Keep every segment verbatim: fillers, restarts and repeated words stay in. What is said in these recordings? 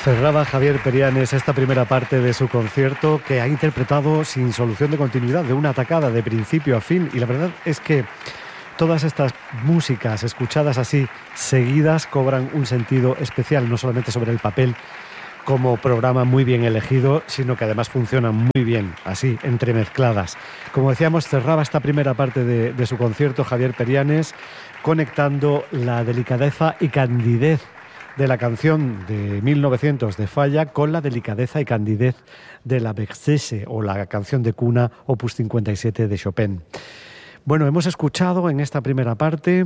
Cerraba Javier Perianes esta primera parte de su concierto que ha interpretado sin solución de continuidad, de una atacada de principio a fin, y la verdad es que todas estas músicas escuchadas así seguidas cobran un sentido especial, no solamente sobre el papel como programa muy bien elegido, sino que además funcionan muy bien, así, entremezcladas. Como decíamos, cerraba esta primera parte de, de su concierto Javier Perianes conectando la delicadeza y candidez de la canción de mil novecientos de Falla con la delicadeza y candidez de la Berceuse o la canción de cuna opus cincuenta y siete de Chopin. Bueno, hemos escuchado en esta primera parte,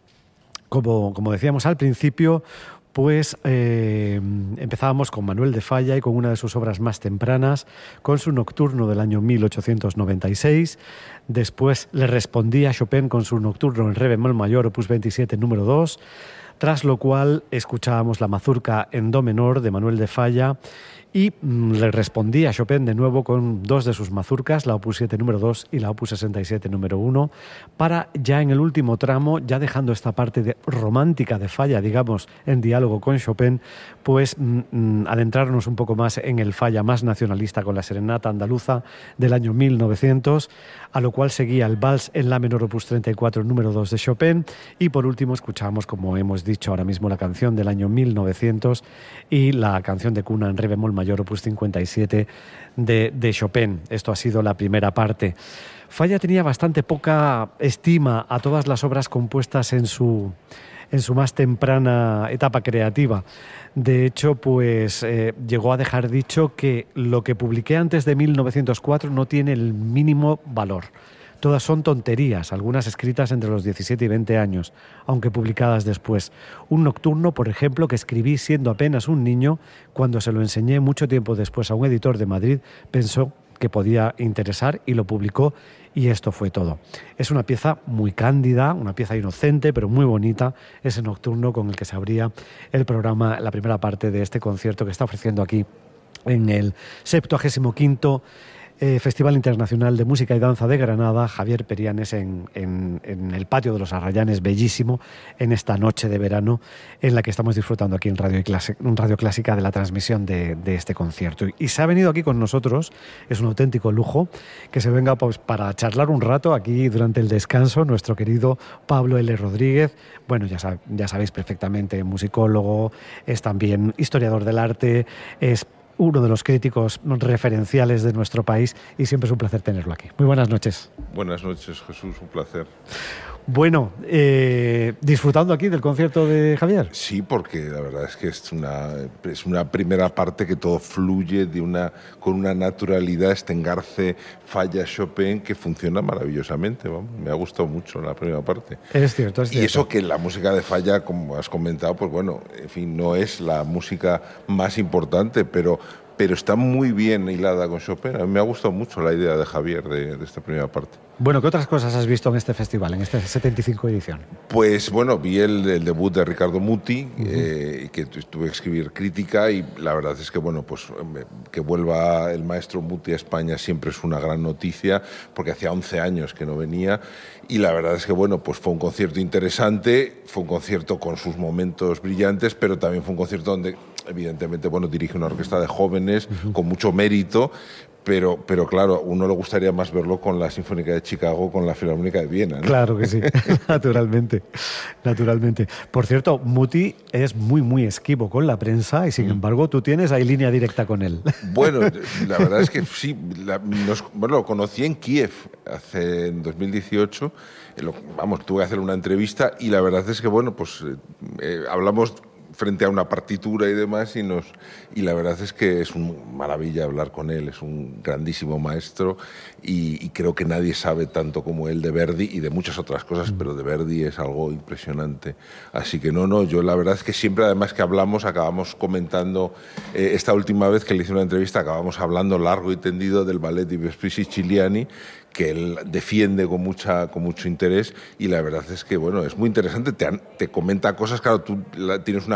como, como decíamos al principio, pues eh, empezábamos con Manuel de Falla y con una de sus obras más tempranas, con su Nocturno del año mil ochocientos noventa y seis. Después le respondía Chopin con su Nocturno en re bemol mayor, opus veintisiete, número dos. Tras lo cual escuchábamos la mazurca en do menor de Manuel de Falla y mmm, le respondía Chopin de nuevo con dos de sus mazurcas, la opus siete número dos y la opus sesenta y siete número uno, para ya en el último tramo, ya dejando esta parte de romántica de Falla, digamos, en diálogo con Chopin, pues mmm, adentrarnos un poco más en el Falla más nacionalista con la Serenata Andaluza del año mil novecientos, a lo cual seguía el Vals en la menor opus treinta y cuatro número dos de Chopin, y por último escuchamos, como hemos dicho ahora mismo, la canción del año mil novecientos y la canción de cuna en re bemol mayor opus cincuenta y siete de, de Chopin. Esto ha sido la primera parte. Falla tenía bastante poca estima a todas las obras compuestas en su, en su más temprana etapa creativa. De hecho, pues eh, llegó a dejar dicho que lo que publiqué antes de mil novecientos cuatro no tiene el mínimo valor. Todas son tonterías, algunas escritas entre los diecisiete y veinte años, aunque publicadas después. Un nocturno, por ejemplo, que escribí siendo apenas un niño, cuando se lo enseñé mucho tiempo después a un editor de Madrid, pensó que podía interesar y lo publicó, y esto fue todo. Es una pieza muy cándida, una pieza inocente, pero muy bonita, ese nocturno con el que se abría el programa, la primera parte de este concierto que está ofreciendo aquí en el septuagésimo quinto Eh, Festival Internacional de Música y Danza de Granada, Javier Perianes en, en, en el patio de los Arrayanes, bellísimo, en esta noche de verano en la que estamos disfrutando aquí en Radio, Clase, en Radio Clásica de la transmisión de, de este concierto. Y se ha venido aquí con nosotros, es un auténtico lujo que se venga pues, para charlar un rato aquí durante el descanso, nuestro querido Pablo L. Rodríguez. Bueno, ya, sab, ya sabéis perfectamente, musicólogo, es también historiador del arte, es uno de los críticos referenciales de nuestro país y siempre es un placer tenerlo aquí. Muy buenas noches. Buenas noches, Jesús, un placer. Bueno, eh, ¿disfrutando aquí del concierto de Javier? Sí, porque la verdad es que es una, es una primera parte que todo fluye de una, con una naturalidad, este engarce Falla Chopin que funciona maravillosamente. Vamos. Me ha gustado mucho la primera parte. Es cierto, es cierto. Y eso que la música de Falla, como has comentado, pues bueno, en fin, no es la música más importante, pero... pero está muy bien hilada con Chopin. A mí me ha gustado mucho la idea de Javier de, de esta primera parte. Bueno, ¿qué otras cosas has visto en este festival, en esta setenta y cinco edición? Pues bueno, vi el, el debut de Ricardo Muti, uh-huh. eh, que tuve que escribir crítica, y la verdad es que bueno, pues que vuelva el maestro Muti a España siempre es una gran noticia, porque hacía once años que no venía, y la verdad es que bueno, pues fue un concierto interesante, fue un concierto con sus momentos brillantes, pero también fue un concierto donde evidentemente bueno, dirige una orquesta de jóvenes uh-huh. con mucho mérito. Pero, pero claro, a uno le gustaría más verlo con la Sinfónica de Chicago, con la Filarmónica de Viena, ¿no? Claro que sí, naturalmente, naturalmente. Por cierto, Muti es muy, muy esquivo con la prensa y sin mm. embargo tú tienes ahí línea directa con él. Bueno, la verdad es que sí, la, nos, bueno, lo conocí en Kiev hace, en dos mil dieciocho, lo, vamos, tuve que hacer una entrevista y la verdad es que, bueno, pues eh, hablamos frente a una partitura y demás, y, nos, y la verdad es que es una maravilla hablar con él, es un grandísimo maestro y, y creo que nadie sabe tanto como él de Verdi y de muchas otras cosas, pero de Verdi es algo impresionante. Así que no, no, yo la verdad es que siempre además que hablamos, acabamos comentando, eh, esta última vez que le hice una entrevista, acabamos hablando largo y tendido del ballet di Vespri Siciliani, que él defiende con, mucha, con mucho interés, y la verdad es que bueno, es muy interesante, te, te comenta cosas, claro, tú la, tienes una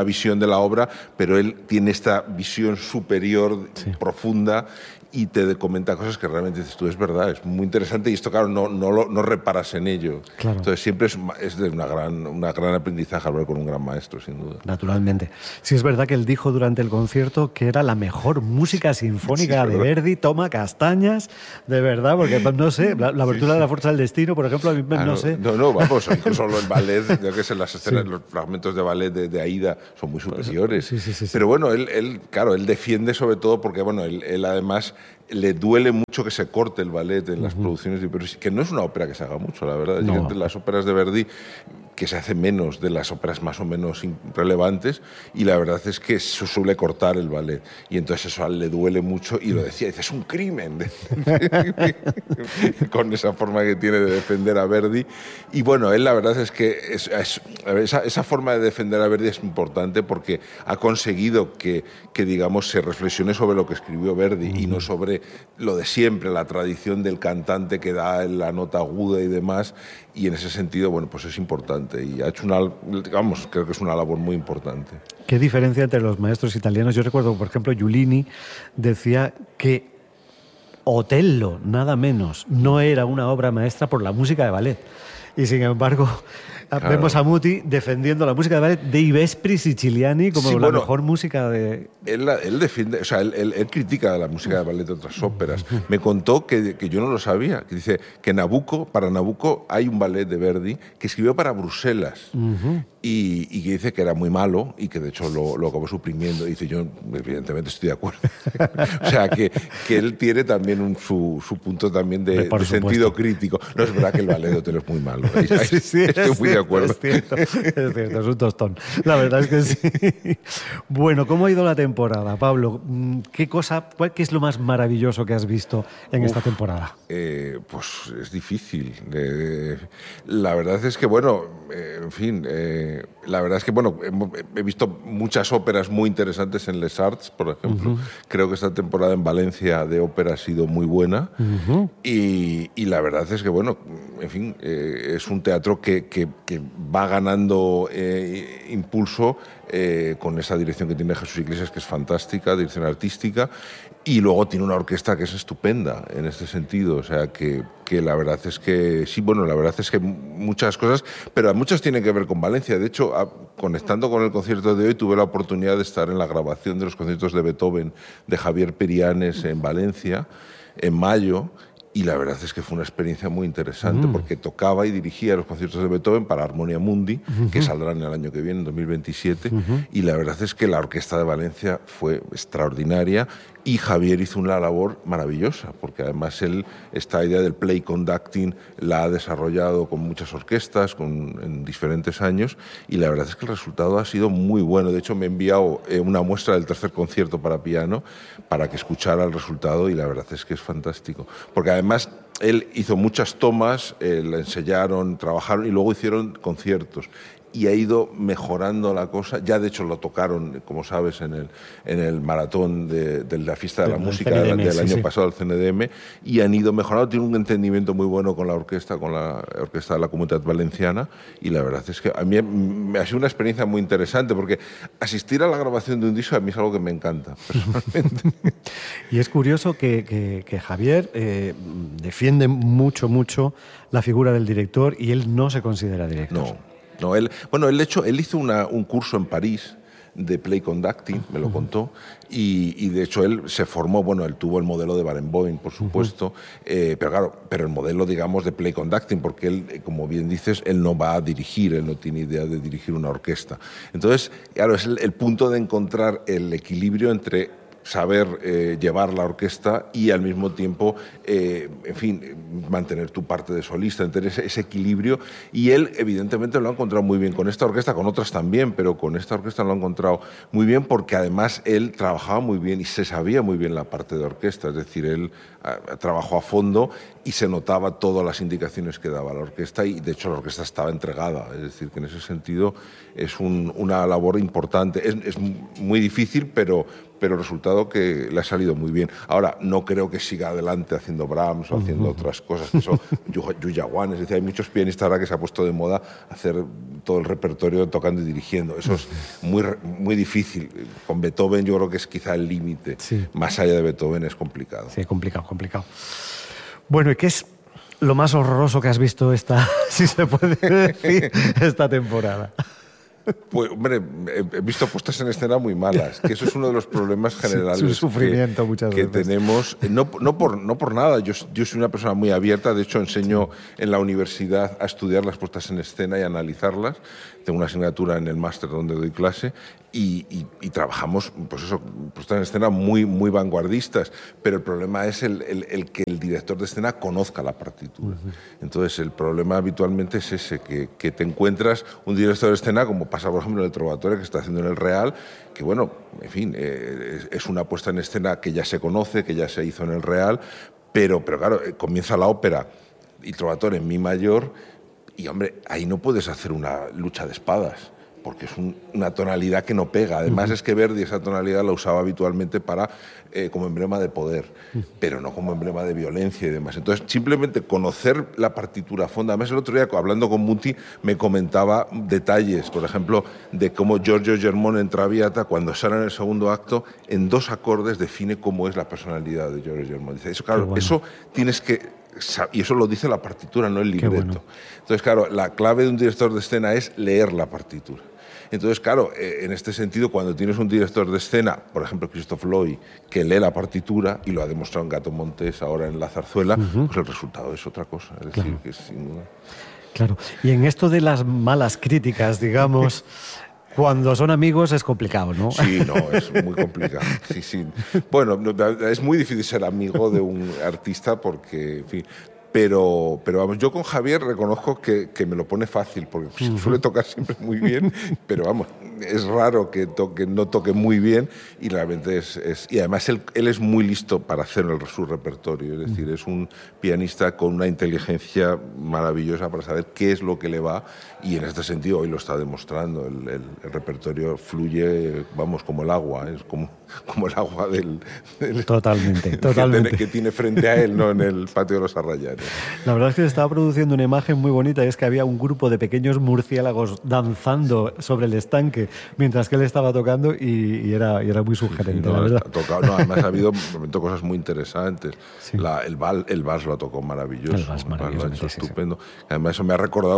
visión de la obra, pero él tiene esta visión superior, sí. profunda, y te comenta cosas que realmente dices tú, es verdad, es muy interesante, y esto, claro, no, no, lo, no reparas en ello. Claro. Entonces siempre es, es de una gran, una gran aprendizaje hablar con un gran maestro, sin duda. Naturalmente. Sí, es verdad que él dijo durante el concierto que era la mejor música sinfónica sí, de Verdi, toma castañas, de verdad, porque no sé, la, la abertura sí, sí. de la Fuerza del Destino, por ejemplo, a mí ah, no, no sé. No, no, vamos, incluso el ballet, yo que sé, las escenas, sí. los fragmentos de ballet de, de Aida son muy superiores. Sí, sí, sí, sí. Pero bueno, él, él, claro, él defiende sobre todo porque, bueno, él, él además le duele mucho que se corte el ballet en las uh-huh. producciones, pero que no es una ópera que se haga mucho, la verdad. No. Entre las óperas de Verdi, que se hace menos de las óperas más o menos relevantes, y la verdad es que se suele cortar el ballet. Y entonces eso a él le duele mucho, y lo decía, dice, es un crimen, con esa forma que tiene de defender a Verdi. Y bueno, él la verdad es que es, es, esa, esa forma de defender a Verdi es importante porque ha conseguido que, que digamos, se reflexione sobre lo que escribió Verdi uh-huh. y no sobre lo de siempre, la tradición del cantante que da la nota aguda y demás, y en ese sentido, bueno, pues es importante y ha hecho una, digamos, creo que es una labor muy importante. ¿Qué diferencia entre los maestros italianos? Yo recuerdo, por ejemplo, Giulini decía que Otello, nada menos, no era una obra maestra por la música de ballet. Y sin embargo, claro. vemos a Muti defendiendo la música de ballet de I Vespri Siciliani como sí, la bueno, mejor música de... Él, él defiende, o sea, él, él, él critica la música de ballet de otras óperas. Me contó que, que yo no lo sabía, que dice que Nabucco, para Nabucco hay un ballet de Verdi que escribió para Bruselas uh-huh. y, y que dice que era muy malo y que de hecho lo, lo acabó suprimiendo. Y dice, yo evidentemente estoy de acuerdo. O sea, que, que él tiene también un, su, su punto también de, de sentido crítico. No es verdad que el ballet de Otello es muy malo. Ahí, ahí, sí, sí, estoy muy cierto, de acuerdo. Es cierto, es cierto, es un tostón. La verdad es que sí. Bueno, ¿cómo ha ido la temporada? Temporada, Pablo, ¿qué cosa, qué es lo más maravilloso que has visto en Uf, esta temporada? Eh, pues es difícil. Eh, la verdad es que, bueno, eh, en fin, eh, la verdad es que, bueno, he, he visto muchas óperas muy interesantes en Les Arts, por ejemplo. Uh-huh. Creo que esta temporada en Valencia de ópera ha sido muy buena. Uh-huh. y, y la verdad es que, bueno, en fin, eh, es un teatro que, que, que va ganando eh, impulso Eh, con esa dirección que tiene Jesús Iglesias, que es fantástica, dirección artística, y luego tiene una orquesta que es estupenda en este sentido, o sea, que, que la verdad es que, sí, bueno, la verdad es que muchas cosas, pero muchas tienen que ver con Valencia. De hecho, a, conectando con el concierto de hoy, tuve la oportunidad de estar en la grabación de los conciertos de Beethoven de Javier Perianes en Valencia, en mayo, y la verdad es que fue una experiencia muy interesante, mm. porque tocaba y dirigía los conciertos de Beethoven para Harmonia Mundi, uh-huh. que saldrán el año que viene, en dos mil veintisiete, uh-huh. y la verdad es que la Orquesta de Valencia fue extraordinaria, y Javier hizo una labor maravillosa, porque además él, esta idea del play conducting la ha desarrollado con muchas orquestas, con, en diferentes años, y la verdad es que el resultado ha sido muy bueno. De hecho, me ha enviado eh, una muestra del tercer concierto para piano para que escuchara el resultado, y la verdad es que es fantástico. Porque además él hizo muchas tomas, eh, la ensayaron, trabajaron y luego hicieron conciertos. Y ha ido mejorando la cosa. Ya, de hecho, lo tocaron, como sabes, en el, en el maratón de, de la Fiesta de la del Música C N D M, del, del año sí, pasado, el C N D M, y han ido mejorando. Tiene un entendimiento muy bueno con la orquesta, con la orquesta de la Comunitat Valenciana, y la verdad es que a mí me ha sido una experiencia muy interesante, porque asistir a la grabación de un disco a mí es algo que me encanta, personalmente. Y es curioso que, que, que Javier eh, defiende mucho, mucho la figura del director, y él no se considera director. No. No, él, bueno, él, hecho, él hizo una, un curso en París de play conducting, me lo contó, y, y de hecho él se formó, bueno, él tuvo el modelo de Barenboim, por supuesto, uh-huh. eh, pero claro, pero el modelo, digamos, de play conducting, porque él, como bien dices, él no va a dirigir, él no tiene idea de dirigir una orquesta. Entonces, claro, es el, el punto de encontrar el equilibrio entre saber eh, llevar la orquesta y al mismo tiempo, eh, en fin, mantener tu parte de solista, tener ese, ese equilibrio. Y él, evidentemente, lo ha encontrado muy bien con esta orquesta, con otras también, pero con esta orquesta lo ha encontrado muy bien porque además él trabajaba muy bien y se sabía muy bien la parte de orquesta. Es decir, él a, trabajó a fondo y se notaba todas las indicaciones que daba la orquesta y, de hecho, la orquesta estaba entregada. Es decir, que en ese sentido es un, una labor importante. Es, es muy difícil, pero pero el resultado que le ha salido muy bien. Ahora, no creo que siga adelante haciendo Brahms o haciendo uh-huh. otras cosas, que son Yuyawan, es decir, hay muchos pianistas ahora que se ha puesto de moda hacer todo el repertorio tocando y dirigiendo. Eso es muy, muy difícil. Con Beethoven yo creo que es quizá el límite. Sí. Más allá de Beethoven es complicado. Sí, complicado, complicado. Bueno, ¿y qué es lo más horroroso que has visto esta, si se puede decir, esta temporada? Pues, hombre, he visto puestas en escena muy malas, que eso es uno de los problemas generales sí, es un sufrimiento que, muchas que veces. tenemos. No, no, por, no por nada, yo, yo soy una persona muy abierta, de hecho enseño en la universidad a estudiar las puestas en escena y a analizarlas. Tengo una asignatura en el máster donde doy clase y, y, y trabajamos, pues eso, puestas en escena muy, muy vanguardistas, pero el problema es el, el, el que el director de escena conozca la partitura. Uh-huh. Entonces el problema habitualmente es ese, que, que te encuentras un director de escena, como pasa por ejemplo en el Trovatore que está haciendo en el Real, que bueno, en fin, eh, es una puesta en escena que ya se conoce, que ya se hizo en el Real, pero, pero claro, comienza la ópera y Trovatore en mi mayor. Y, hombre, ahí no puedes hacer una lucha de espadas, porque es un, una tonalidad que no pega. Además, uh-huh. es que Verdi esa tonalidad la usaba habitualmente para, eh, como emblema de poder, uh-huh. pero no como emblema de violencia y demás. Entonces, simplemente conocer la partitura a fondo. Además, el otro día, hablando con Muti, me comentaba detalles, por ejemplo, de cómo Giorgio Germón en Traviata, cuando sale en el segundo acto, en dos acordes define cómo es la personalidad de Giorgio Germón. Dice, eso, claro, bueno. eso tienes que... Y eso lo dice la partitura, no el libreto. Bueno. Entonces, claro, la clave de un director de escena es leer la partitura. Entonces, claro, en este sentido, cuando tienes un director de escena, por ejemplo, Christoph Loy, que lee la partitura, y lo ha demostrado en Gato Montés, ahora en La Zarzuela, uh-huh. pues el resultado es otra cosa. Es decir, claro. que es sin duda... Claro. Y en esto de las malas críticas, digamos... Cuando son amigos es complicado, ¿no? Sí, no, es muy complicado. Sí, sí. Bueno, es muy difícil ser amigo de un artista porque, en fin, pero, pero vamos, yo con Javier reconozco que, que me lo pone fácil porque uh-huh. suele tocar siempre muy bien, pero vamos, es raro que toque, no toque muy bien y realmente es... es y además él, él es muy listo para hacer el, su repertorio, es decir, uh-huh. es un pianista con una inteligencia maravillosa para saber qué es lo que le va y en este sentido hoy lo está demostrando, el, el, el repertorio fluye, vamos, como el agua, es como, como el agua del... del totalmente, totalmente. Que, que tiene frente a él, ¿no? En el patio de los Arrayanes. La verdad es que se estaba produciendo una imagen muy bonita y es que había un grupo de pequeños murciélagos danzando sobre el estanque mientras que él estaba tocando y, y, era, y era muy sugerente, sí, no, la verdad. Tocado, no, además ha habido momento, cosas muy interesantes. Sí. La, el, val, el vals lo tocó maravilloso. El vals maravilloso. Lo ha hecho sí, estupendo. Sí. Además eso me ha recordado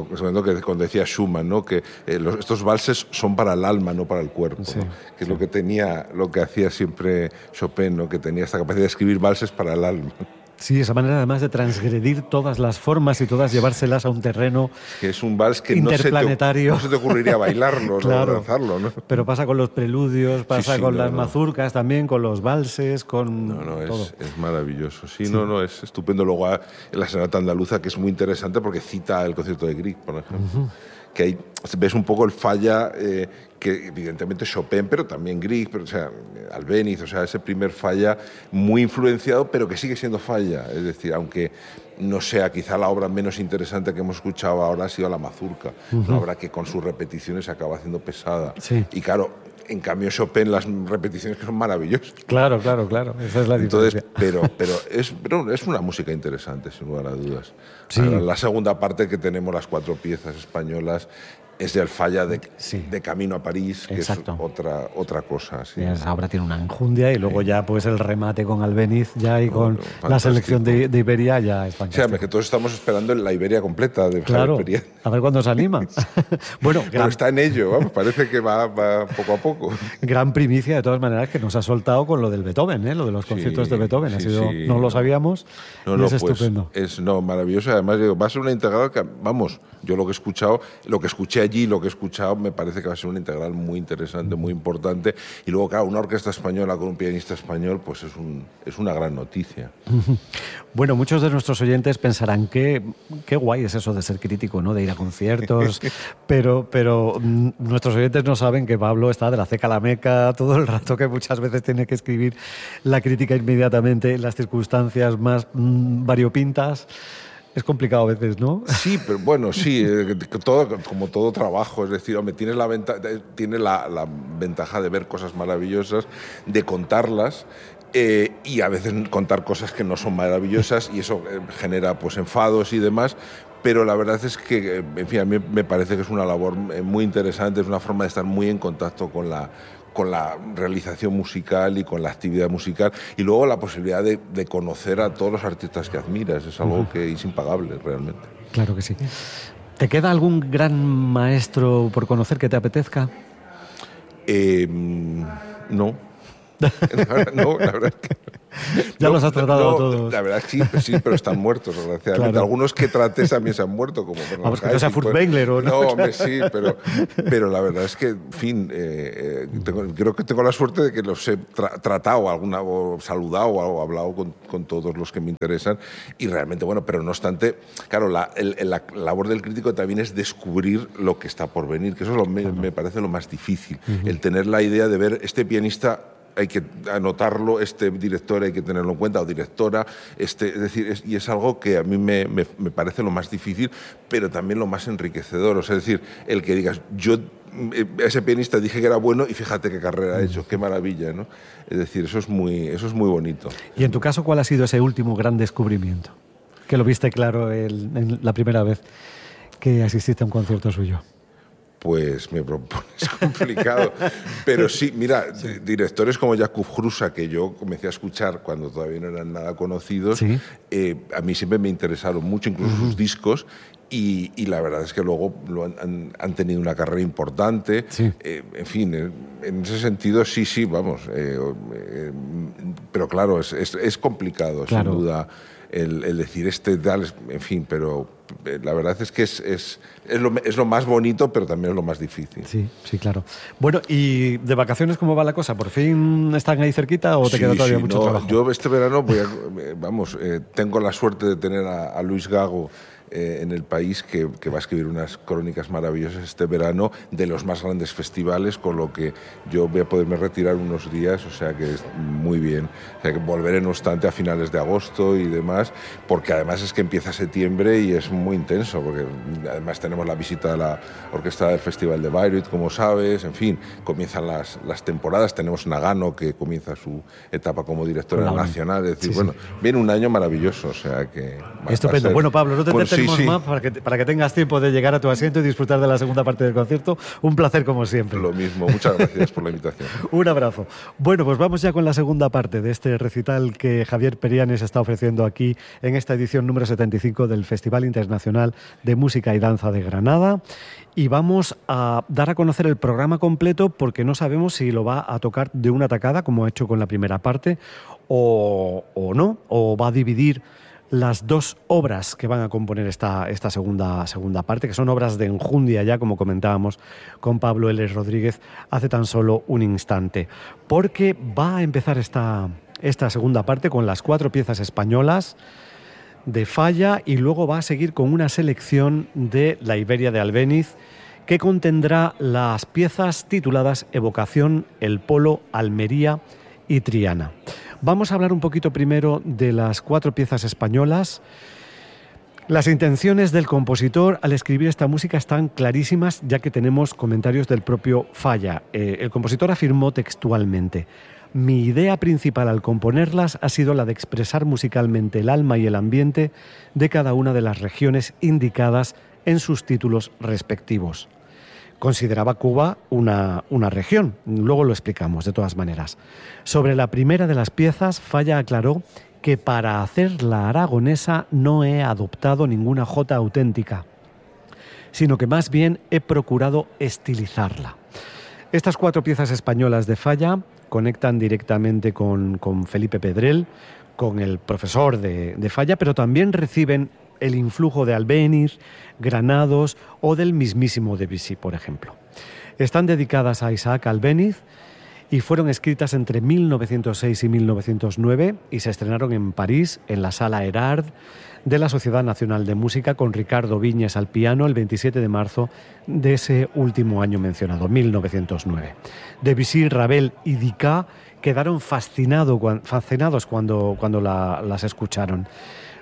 que cuando decía Schumann, ¿no? que eh, los, estos valses son para el alma, no para el cuerpo. Sí, ¿no? Que sí. es lo que tenía, lo que hacía siempre Chopin, ¿no? Que tenía esta capacidad de escribir valses para el alma. Sí, esa manera además de transgredir todas las formas y todas llevárselas a un terreno que es un vals que interplanetario. No se te, no se te ocurriría bailarlo claro, o danzarlo, ¿no? Pero pasa con los preludios, pasa sí, sí, con no, las no. mazurcas también, con los valses, con No, no, todo. Es, es maravilloso. Sí, sí, no, no, es estupendo. Luego la Sonata Andaluza, que es muy interesante porque cita el concierto de Grieg, por ejemplo. Uh-huh. Que ahí ves un poco el falla eh, que evidentemente Chopin, pero también Grieg, pero, o sea, Albéniz, o sea, ese primer falla muy influenciado, pero que sigue siendo falla. Es decir, aunque no sea quizá la obra menos interesante que hemos escuchado ahora, ha sido la Mazurka, uh-huh. una obra que con sus repeticiones se acaba haciendo pesada. Sí. Y claro, en cambio Chopin las repeticiones que son maravillosas. Claro, claro, claro. Esa es la Entonces, diferencia. pero, pero, es, pero es una música interesante, sin lugar a dudas. Sí. Ahora, la segunda parte que tenemos, las cuatro piezas españolas, es del falla de, sí. de Camino a París, que Exacto. es otra, otra cosa. Sí. Esa obra tiene una enjundia y luego sí. ya pues el remate con Albéniz ya y con no, la selección de, de Iberia ya es fantástico. Sí, que todos estamos esperando la Iberia completa de claro, Javier Perián. A ver cuándo se anima. bueno, gran... Pero está en ello, vamos, parece que va, va poco a poco. Gran primicia de todas maneras que nos ha soltado con lo del Beethoven, ¿eh? Lo de los conciertos sí, de Beethoven. Sí, ha sido, sí, no lo sabíamos no, y no, es pues estupendo. Es no, maravilloso. Además, digo, va a ser una integral que, vamos, yo lo que he escuchado, lo que escuché allí, lo que he escuchado, me parece que va a ser una integral muy interesante, muy importante. Y luego, claro, una orquesta española con un pianista español, pues es, un, es una gran noticia. Bueno, muchos de nuestros oyentes pensarán que qué guay es eso de ser crítico, ¿no? De ir a conciertos, pero, pero mm, nuestros oyentes no saben que Pablo está de la ceca a la meca todo el rato, que muchas veces tiene que escribir la crítica inmediatamente en las circunstancias más mmm, variopintas. es complicado a veces, ¿no? Sí, pero bueno, sí, eh, todo, como todo trabajo, es decir, hombre, tienes, la, venta, tienes la, la ventaja de ver cosas maravillosas, de contarlas, eh, y a veces contar cosas que no son maravillosas, y eso eh, genera pues enfados y demás. Pero la verdad es que, en fin, a mí me parece que es una labor muy interesante, es una forma de estar muy en contacto con la, con la realización musical y con la actividad musical, y luego la posibilidad de, de conocer a todos los artistas que admiras, es algo uh-huh. que es impagable realmente. Claro que sí. ¿Te queda algún gran maestro por conocer que te apetezca? Eh, no. La verdad, no, la verdad es que... Ya no, los has tratado no, a todos. La verdad es que sí, sí, pero están muertos, desgraciadamente. Claro. Algunos que traté también se han muerto, como Vamos, que no sea Furtwängler o no. No, hombre, sí, pero, pero la verdad es que, en fin, eh, eh, tengo, creo que tengo la suerte de que los he tra- tratado, alguna, o saludado o hablado con, con todos los que me interesan, y realmente, bueno, pero no obstante, claro, la, el, la labor del crítico también es descubrir lo que está por venir, que eso es lo, me, me parece lo más difícil, uh-huh. el tener la idea de ver este pianista. Hay que anotarlo, este director hay que tenerlo en cuenta, o directora, este, es decir, es, y es algo que a mí me, me, me parece lo más difícil, pero también lo más enriquecedor. O sea, es decir, el que digas, yo a ese pianista dije que era bueno y fíjate qué carrera ha hecho, qué maravilla, ¿no? Es decir, eso es muy, eso es muy bonito. Y en tu caso, ¿cuál ha sido ese último gran descubrimiento? Que lo viste claro el, en la primera vez que asististe a un concierto suyo. Pues me propones complicado. Pero sí, mira, sí. directores como Jakub Hrusa, que yo comencé a escuchar cuando todavía no eran nada conocidos, ¿sí? eh, a mí siempre me interesaron mucho, incluso uh-huh. sus discos, y, y la verdad es que luego lo han, han tenido una carrera importante. Sí. Eh, en fin, en, en ese sentido sí, sí, vamos. Eh, eh, pero claro, es, es, es complicado, claro. sin duda. El, el decir este tal, en fin, pero la verdad es que es, es, es, lo, es lo más bonito, pero también es lo más difícil. Sí, sí, claro. Bueno, ¿y de vacaciones cómo va la cosa? ¿Por fin están ahí cerquita o te sí, queda todavía sí, mucho no, trabajo? Yo este verano voy a, vamos, eh, tengo la suerte de tener a, a Luis Gago eh, en El País, que, que va a escribir unas crónicas maravillosas este verano de los más grandes festivales, con lo que yo voy a poderme retirar unos días, o sea que es muy bien. O sea que volveré no obstante a finales de agosto y demás, porque además es que empieza septiembre y es muy intenso, porque además tenemos la visita de la orquesta del Festival de Bayreuth, como sabes, en fin, comienzan las, las temporadas, tenemos Nagano, que comienza su etapa como directora nacional, es decir, sí, bueno, sí. viene un año maravilloso, o sea que... Estupendo. Bueno, Pablo, no te pues, tenemos sí, sí. más para que, para que tengas tiempo de llegar a tu asiento y disfrutar de la segunda parte del concierto. Un placer como siempre. Lo mismo, muchas gracias por la invitación. Un abrazo. Bueno, pues vamos ya con la segunda parte de este recital que Javier Perianes está ofreciendo aquí en esta edición número setenta y cinco del Festival Internacional de Música y Danza de Granada. Y vamos a dar a conocer el programa completo porque no sabemos si lo va a tocar de una tacada, como ha hecho con la primera parte, o, o no, o va a dividir las dos obras que van a componer esta, esta segunda, segunda parte, que son obras de enjundia ya, como comentábamos con Pablo L. Rodríguez hace tan solo un instante. Porque va a empezar esta, esta segunda parte con las cuatro piezas españolas de Falla y luego va a seguir con una selección de la Iberia de Albéniz que contendrá las piezas tituladas Evocación, El Polo, Almería y Triana. Vamos a hablar un poquito primero de las cuatro piezas españolas. Las intenciones del compositor al escribir esta música están clarísimas, ya que tenemos comentarios del propio Falla. Eh, el compositor afirmó textualmente: mi idea principal al componerlas ha sido la de expresar musicalmente el alma y el ambiente de cada una de las regiones indicadas en sus títulos respectivos. Consideraba Cuba una, una región, luego lo explicamos de todas maneras. Sobre la primera de las piezas, Falla aclaró que para hacer la aragonesa no he adoptado ninguna jota auténtica, sino que más bien he procurado estilizarla. Estas cuatro piezas españolas de Falla conectan directamente con, con Felipe Pedrell, con el profesor de, de Falla, pero también reciben el influjo de Albéniz, Granados o del mismísimo Debussy, por ejemplo. Están dedicadas a Isaac Albéniz y fueron escritas entre mil novecientos seis y mil novecientos nueve y se estrenaron en París, en la Sala Erard de la Sociedad Nacional de Música, con Ricardo Viñes al piano el veintisiete de marzo de ese último año mencionado, mil novecientos nueve. Debussy, Ravel y Dicá quedaron fascinado, fascinados cuando, cuando la, las escucharon.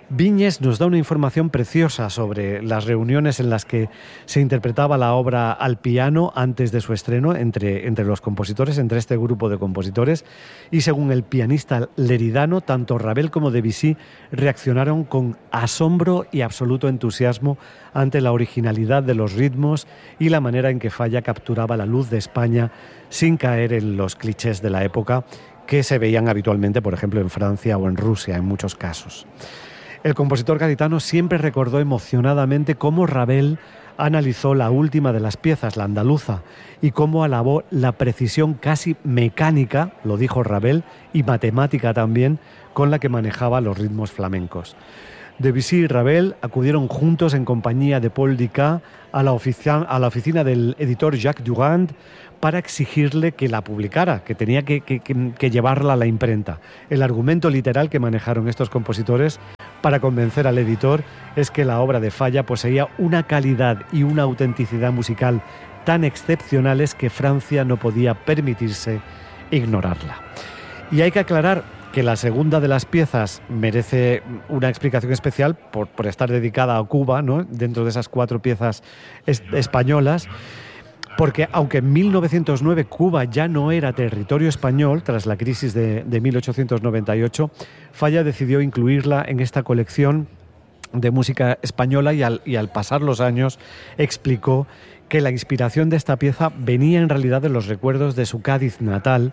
Viñes nos da una información preciosa sobre las reuniones en las que se interpretaba la obra al piano antes de su estreno entre, entre los compositores, entre este grupo de compositores, y según el pianista leridano, tanto Ravel como Debussy reaccionaron con asombro y absoluto entusiasmo ante la originalidad de los ritmos y la manera en que Falla capturaba la luz de España sin caer en los clichés de la época que se veían habitualmente, por ejemplo, en Francia o en Rusia, en muchos casos. El compositor gaditano siempre recordó emocionadamente cómo Ravel analizó la última de las piezas, la andaluza, y cómo alabó la precisión casi mecánica, lo dijo Ravel, y matemática también, con la que manejaba los ritmos flamencos. Debussy y Ravel acudieron juntos en compañía de Paul Dicas a la, oficia- a la oficina del editor Jacques Durand para exigirle que la publicara, que tenía que, que, que, que llevarla a la imprenta. El argumento literal que manejaron estos compositores para convencer al editor es que la obra de Falla poseía una calidad y una autenticidad musical tan excepcionales que Francia no podía permitirse ignorarla. Y hay que aclarar que la segunda de las piezas merece una explicación especial por, por estar dedicada a Cuba, ¿no?, dentro de esas cuatro piezas es, españolas, porque aunque en mil novecientos nueve Cuba ya no era territorio español, tras la crisis de, de mil ochocientos noventa y ocho, Falla decidió incluirla en esta colección de música española y al, y al pasar los años explicó que la inspiración de esta pieza venía en realidad de los recuerdos de su Cádiz natal,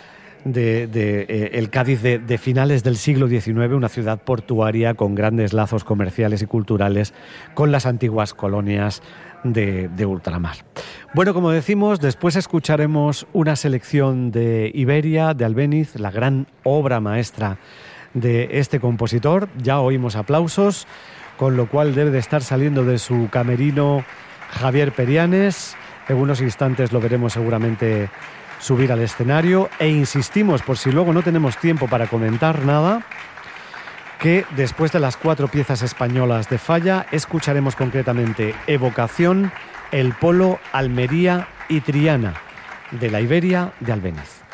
de, de eh, el Cádiz de, de finales del siglo diecinueve, una ciudad portuaria con grandes lazos comerciales y culturales con las antiguas colonias de, de ultramar. Bueno, como decimos, después escucharemos una selección de Iberia, de Albéniz, la gran obra maestra de este compositor. Ya oímos aplausos, con lo cual debe de estar saliendo de su camerino Javier Perianes. En unos instantes lo veremos seguramente subir al escenario, e insistimos, por si luego no tenemos tiempo para comentar nada, que después de las cuatro piezas españolas de Falla escucharemos concretamente Evocación, El Polo, Almería y Triana, de la Iberia de Albéniz.